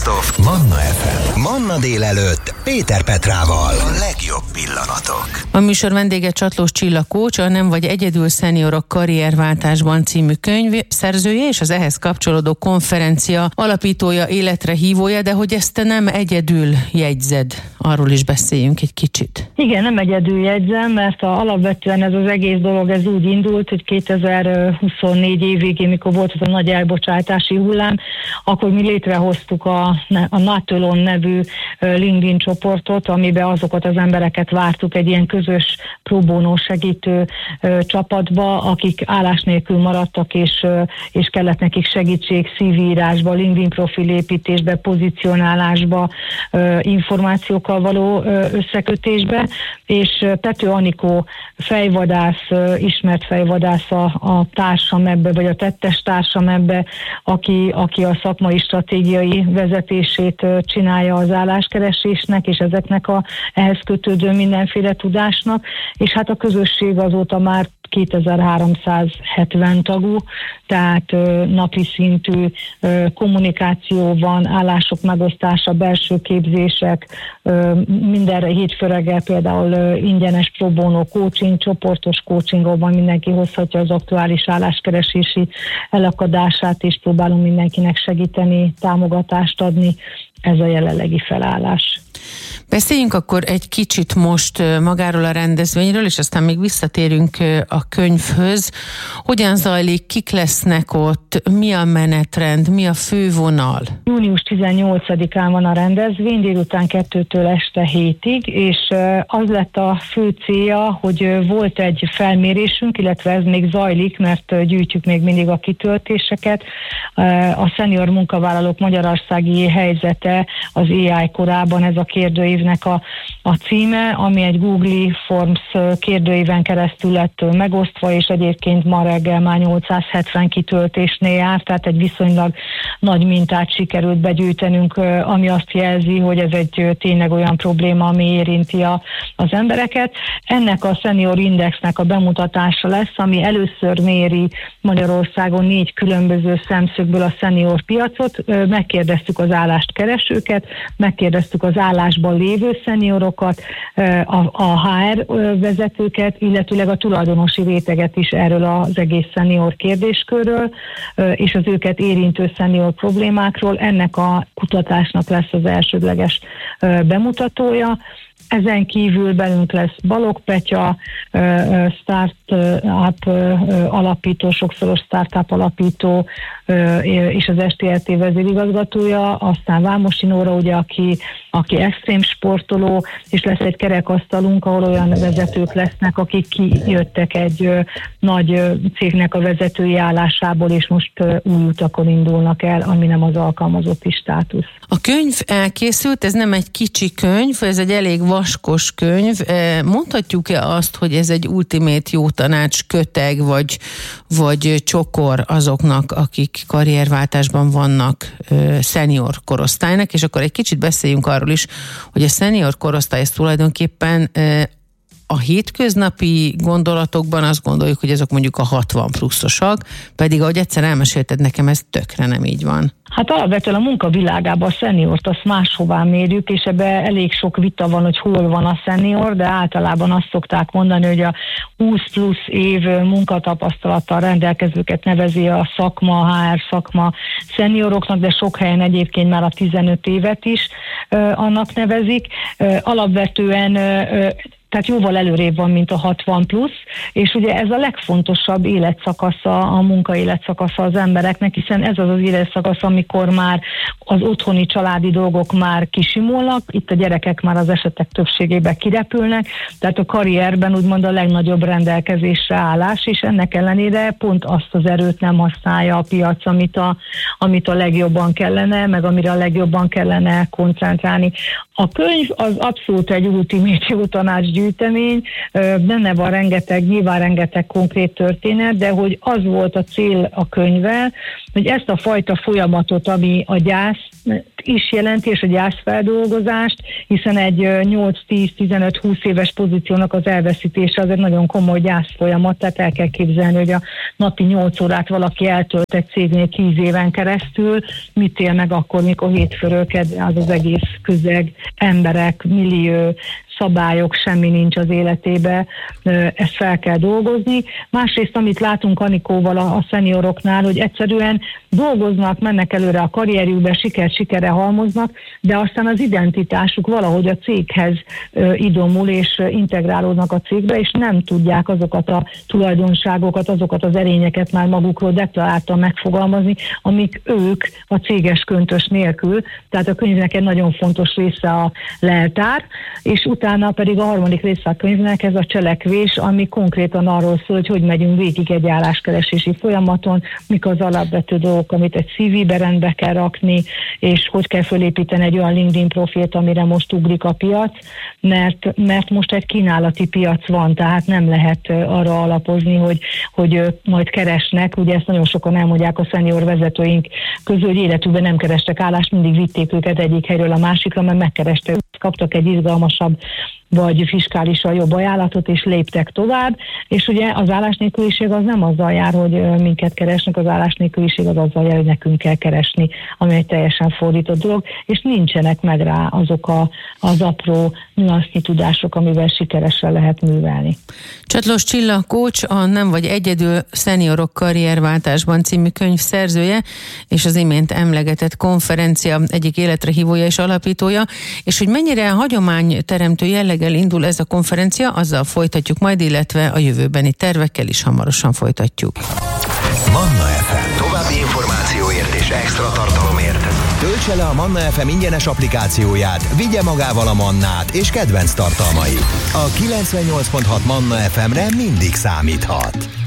Best of Manna FM. Manna délelőtt Péter Petrával. A legjobb pillanatok. A műsor vendége Csatlós Csilla coach, a Nem vagy egyedül szeniorok karrierváltásban című könyv szerzője, és az ehhez kapcsolódó konferencia alapítója, életre hívója, de hogy ezt te nem egyedül jegyzed, arról is beszéljünk egy kicsit. Igen, nem egyedül jegyzem, mert alapvetően ez az egész dolog ez úgy indult, hogy 2024 év végén, mikor volt az a nagy elbocsátási hullám, akkor mi létrehoztuk a Natölon nevű LinkedIn csoportot, amiben azokat az embereket vártuk egy ilyen közös pro bono segítő csapatba, akik állás nélkül maradtak, és kellett nekik segítség CV-írásba, LinkedIn profilépítésbe, pozicionálásba, információkkal való összekötésbe, és Pető Anikó fejvadász, ismert fejvadász a társam ebbe, vagy a tettes társam ebbe, aki a szakmai stratégiai vezetését csinálja az álláskeresésnek, és ezeknek ehhez kötődő mindenféle tudásnak, és hát a közösség azóta már 2370 tagú, tehát napi szintű kommunikáció van, állások megosztása, belső képzések, mindenre hétfő reggel például ingyenes pro bono coaching, csoportos coachingban mindenki hozhatja az aktuális álláskeresési elakadását, és próbálunk mindenkinek segíteni, támogatást adni. Ez a jelenlegi felállás. Beszéljünk akkor egy kicsit most magáról a rendezvényről, és aztán még visszatérünk a könyvhöz. Hogyan zajlik, kik lesznek ott, mi a menetrend, mi a fővonal? Június 18-án van a rendezvény, délután 2-től este 7-ig, és az lett a fő célja, hogy volt egy felmérésünk, illetve ez még zajlik, mert gyűjtjük még mindig a kitöltéseket. A szenior munkavállalók magyarországi helyzete az AI korában, ez a kérdőívnek a címe, ami egy Google Forms kérdőíven keresztül lett megosztva, és egyébként ma reggel már 870 kitöltésnél jár, tehát egy viszonylag nagy mintát sikerült begyűjtenünk, ami azt jelzi, hogy ez egy tényleg olyan probléma, ami érinti az embereket. Ennek a Senior Indexnek a bemutatása lesz, ami először méri Magyarországon 4 különböző szemszögből a senior piacot. Megkérdeztük az állást keresőket, megkérdeztük az állásban lévő szeniorokat, a HR vezetőket, illetőleg a tulajdonosi réteget is erről az egész szenior kérdéskörről, és az őket érintő szenior problémákról. Ennek a kutatásnak lesz az elsődleges bemutatója. Ezen kívül belünk lesz Balogh Petya, startup alapító, sokszoros startup alapító, és az STLT vezérigazgatója, aztán Vámosi Nóra, ugye, aki extrém sportoló, és lesz egy kerekasztalunk, ahol olyan vezetők lesznek, akik kijöttek egy nagy cégnek a vezetői állásából, és most új utakon indulnak el, ami nem az alkalmazotti státusz. A könyv elkészült, ez nem egy kicsi könyv, ez egy elég vaskos könyv. Mondhatjuk-e azt, hogy ez egy ultimate jó tanács köteg, vagy csokor azoknak, akik karrierváltásban vannak szenior korosztálynak, és akkor egy kicsit beszéljünk arról is, hogy a szenior korosztály ez tulajdonképpen a hétköznapi gondolatokban azt gondoljuk, hogy azok mondjuk a 60 pluszosak, pedig ahogy egyszer elmesélted nekem, ez tökre nem így van. Hát alapvetően a munkavilágában a szeniort azt máshová mérjük, és ebben elég sok vita van, hogy hol van a szenior, de általában azt szokták mondani, hogy a 20 plusz év munkatapasztalattal rendelkezőket nevezi a szakma, a HR szakma szenioroknak, de sok helyen egyébként már a 15 évet is annak nevezik. Alapvetően tehát jóval előrébb van, mint a 60 plusz, és ugye ez a legfontosabb életszakasza, a munkaéletszakasza az embereknek, hiszen ez az életszakasz, amikor már az otthoni családi dolgok már kisimulnak, itt a gyerekek már az esetek többségében kirepülnek, tehát a karrierben úgymond a legnagyobb rendelkezésre állás, és ennek ellenére pont azt az erőt nem használja a piac, amit a legjobban kellene, meg amire a legjobban kellene koncentrálni. A könyv az abszolút egy ultimate jó tanácsgyűjtemény, benne van nyilván rengeteg konkrét történet, de hogy az volt a cél a könyvvel, hogy ezt a fajta folyamatot, ami a gyász is jelenti, és a gyászfeldolgozást, hiszen egy 8-10-15-20 éves pozíciónak az elveszítése az egy nagyon komoly gyászfolyamat, tehát el kell képzelni, hogy a napi 8 órát valaki eltölt egy cégnél 10 éven keresztül, mit él meg akkor, mikor hétfőről az egész közeg, emberek, millió, szabályok, semmi nincs az életébe, ezt fel kell dolgozni. Másrészt, amit látunk Anikóval a szenioroknál, hogy egyszerűen dolgoznak, mennek előre a karrierjükbe, sikerre halmoznak, de aztán az identitásuk valahogy a céghez idomul, és integrálódnak a cégbe, és nem tudják azokat a tulajdonságokat, azokat az erényeket már magukról deklaráltan megfogalmazni, amik ők a céges köntös nélkül. Tehát a könyvnek egy nagyon fontos része a leltár, és utána pedig a harmadik része a könyvnek ez a cselekvés, ami konkrétan arról szól, hogy megyünk végig egy álláskeresési folyamaton, mik az alapvető dolgok, amit egy CV-be rendbe kell rakni, és hogy kell fölépíteni egy olyan LinkedIn profilt, amire most ugrik a piac, mert most egy kínálati piac van, tehát nem lehet arra alapozni, hogy majd keresnek. Ugye ezt nagyon sokan elmondják a szenior vezetőink közül, hogy életükben nem kerestek állást, mindig vitték őket egyik helyről a másikra, mert megkerestek, kaptak egy izgalmasabb vagy fiskálisan jobb ajánlatot, és léptek tovább, és ugye az állásnélküliség az nem azzal jár, hogy minket keresnek, az állásnélküliség az azzal jár, hogy nekünk kell keresni, ami egy teljesen fordított dolog, és nincsenek meg rá azok az apró nüansznyi tudások, amivel sikeresen lehet művelni. Csatlós Csilla coach, a Nem vagy egyedül, szeniorok karrierváltásban című könyv szerzője, és az imént emlegetett konferencia egyik életre hívója és alapítója, és hogy mennyire hagyományteremtő jelleggel indul ez a konferencia, azzal folytatjuk majd, illetve a jövőbeni tervekkel is hamarosan folytatjuk. Manna FM. További információért és extra tartalomért töltse le a Manna FM ingyenes applikációját, vigye magával a Mannát és kedvenc tartalmait. A 98.6 Manna FM-re mindig számíthat.